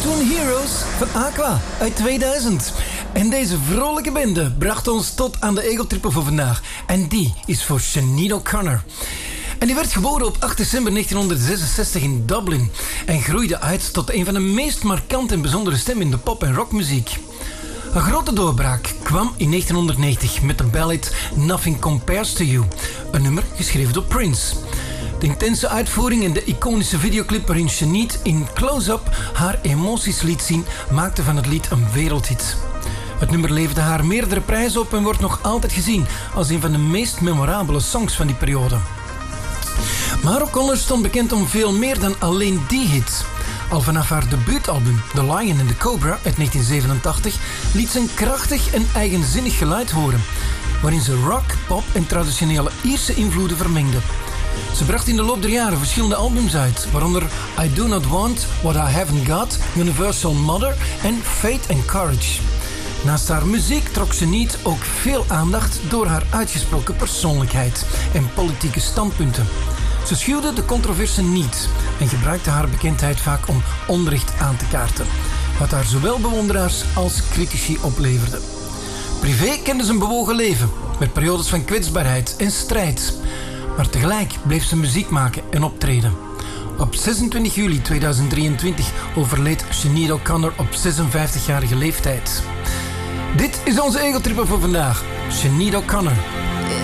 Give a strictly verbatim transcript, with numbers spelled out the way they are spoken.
Cartoon Heroes van Aqua uit tweeduizend. En deze vrolijke bende bracht ons tot aan de egotrippen voor vandaag. En die is voor Sinead O'Connor. En die werd geboren op acht december negentienhonderdzesenzestig in Dublin en groeide uit tot een van de meest markante en bijzondere stemmen in de pop- en rockmuziek. Een grote doorbraak kwam in negentienhonderdnegentig met de ballad Nothing Compares to You, een nummer geschreven door Prince. De intense uitvoering en de iconische videoclip waarin Sinead in close-up haar emoties liet zien, maakte van het lied een wereldhit. Het nummer leverde haar meerdere prijzen op en wordt nog altijd gezien als een van de meest memorabele songs van die periode. Maar O'Connor stond bekend om veel meer dan alleen die hit. Al vanaf haar debuutalbum The Lion and the Cobra uit negentien zevenentachtig liet ze een krachtig en eigenzinnig geluid horen, waarin ze rock, pop en traditionele Ierse invloeden vermengde. Ze bracht in de loop der jaren verschillende albums uit, waaronder I Do Not Want What I Haven't Got, Universal Mother en Faith and Courage. Naast haar muziek trok Sinead ook veel aandacht door haar uitgesproken persoonlijkheid en politieke standpunten. Ze schuwde de controverse niet en gebruikte haar bekendheid vaak om onrecht aan te kaarten, wat haar zowel bewonderaars als critici opleverde. Privé kende ze een bewogen leven, met periodes van kwetsbaarheid en strijd. Maar tegelijk bleef ze muziek maken en optreden. Op zesentwintig juli tweeduizend drieëntwintig overleed Sinead O'Connor op zesenvijftigjarige leeftijd. Dit is onze egotripper voor vandaag. Sinead O'Connor.